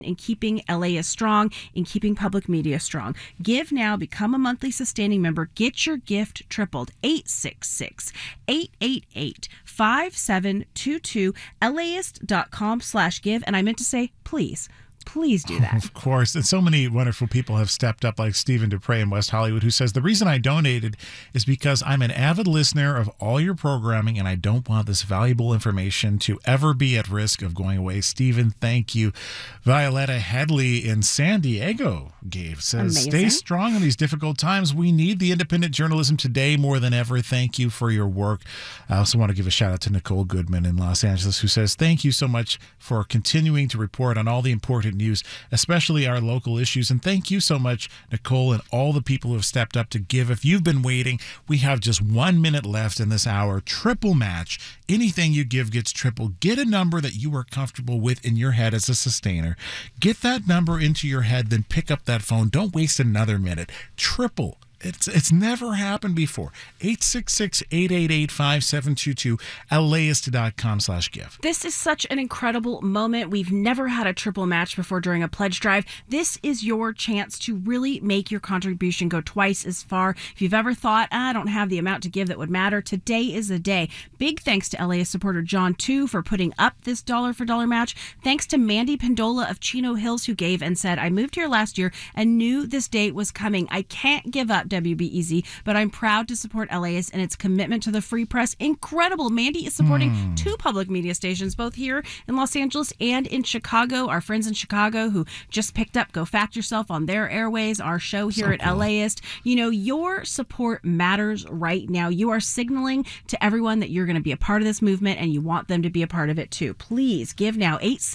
in keeping LAist strong, in keeping public media strong. Give now, become a monthly sustaining member, get your gift tripled. 866-888-5722, LAist.com/give. And I meant to say, please do that. Of course. And so many wonderful people have stepped up, like Stephen Dupre in West Hollywood, who says, the reason I donated is because I'm an avid listener of all your programming and I don't want this valuable information to ever be at risk of going away. Stephen, thank you. Violetta Headley in San Diego says, amazing. Stay strong in these difficult times. We need the independent journalism today more than ever. Thank you for your work. I also want to give a shout out to Nicole Goodman in Los Angeles, who says, thank you so much for continuing to report on all the important news, especially our local issues. And thank you so much, Nicole, and all the people who have stepped up to give. If you've been waiting, we have just 1 minute left in this hour. Triple match. Anything you give gets triple. Get a number that you are comfortable with in your head as a sustainer. Get that number into your head, then pick up that phone. Don't waste another minute. Triple. It's never happened before. 866-888-5722, LAist.com/give. This is such an incredible moment. We've never had a triple match before during a pledge drive. This is your chance to really make your contribution go twice as far. If you've ever thought, I don't have the amount to give that would matter, today is a day. Big thanks to LAist supporter John Tu for putting up this dollar for dollar match. Thanks to Mandy Pendola of Chino Hills, who gave and said, I moved here last year and knew this date was coming. I can't give up WBEZ, but I'm proud to support LAist and its commitment to the free press. Incredible. Mandy is supporting two public media stations, both here in Los Angeles and in Chicago. Our friends in Chicago who just picked up Go Fact Yourself on their airways, our show here at LAist. You know, your support matters right now. You are signaling to everyone that you're going to be a part of this movement and you want them to be a part of it too. Please give now.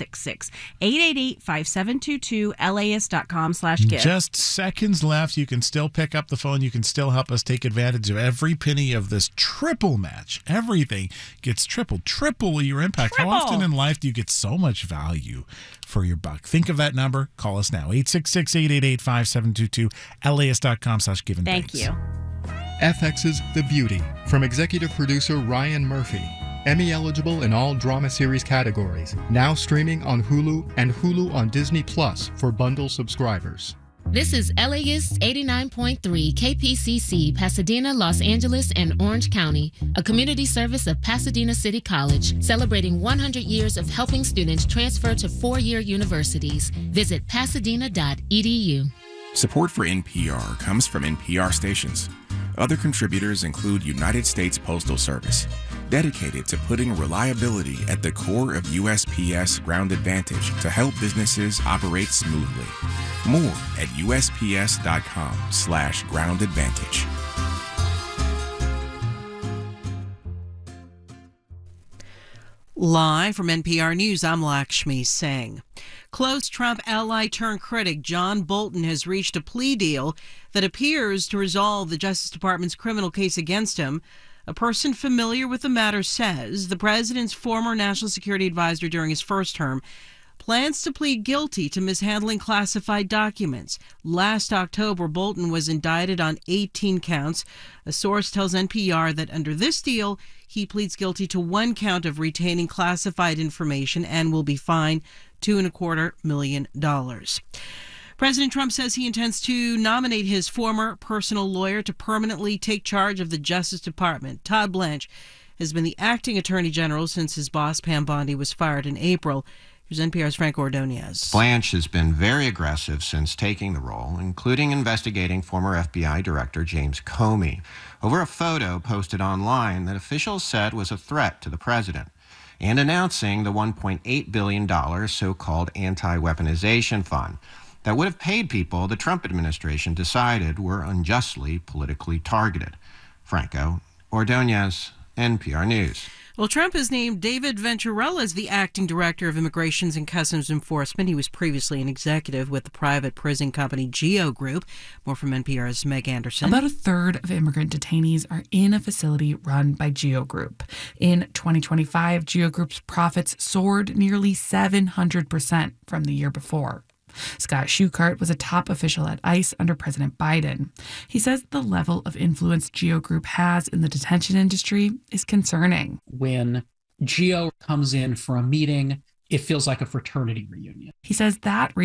866-888-5722, LAist.com/give. Just seconds left. You can still pick up the phone. You can still help us take advantage of every penny of this triple match. Everything gets tripled. Triple your impact. How often in life do you get so much value for your buck? Think of that number. Call us now. 866-888-5722, LAist.com/give. Thank you. FX's The Beauty from executive producer Ryan Murphy. Emmy eligible in all drama series categories. Now streaming on Hulu and Hulu on Disney Plus for bundle subscribers. This is LAist 89.3 KPCC, Pasadena, Los Angeles, and Orange County, a community service of Pasadena City College, celebrating 100 years of helping students transfer to four-year universities. Visit pasadena.edu. Support for NPR comes from NPR stations. Other contributors include United States Postal Service, dedicated to putting reliability at the core of USPS Ground Advantage to help businesses operate smoothly. More at USPS.com/Ground Advantage. Live from NPR News, I'm Lakshmi Singh. Close Trump ally turned critic John Bolton has reached a plea deal that appears to resolve the Justice Department's criminal case against him. A person familiar with the matter says the president's former national security advisor during his first term plans to plead guilty to mishandling classified documents. Last October, Bolton was indicted on 18 counts. A source tells NPR that under this deal, he pleads guilty to one count of retaining classified information and will be fined $2.25 million. President Trump says he intends to nominate his former personal lawyer to permanently take charge of the Justice Department. Todd Blanche has been the acting attorney general since his boss, Pam Bondi, was fired in April. Here's NPR's Frank Ordonez. Blanche has been very aggressive since taking the role, including investigating former FBI Director James Comey over a photo posted online that officials said was a threat to the president, and announcing the $1.8 billion so-called anti-weaponization fund that would have paid people the Trump administration decided were unjustly politically targeted. Franco Ordonez, NPR News. Well, Trump has named David Venturella as the acting director of Immigrations and Customs Enforcement. He was previously an executive with the private prison company GEO Group. More from NPR's Meg Anderson. About a third of immigrant detainees are in a facility run by GEO Group. In 2025, GEO Group's profits soared nearly 700% from the year before. Scott Shukart was a top official at ICE under President Biden. He says the level of influence GEO Group has in the detention industry is concerning. When GEO comes in for a meeting it feels like a fraternity reunion. He says that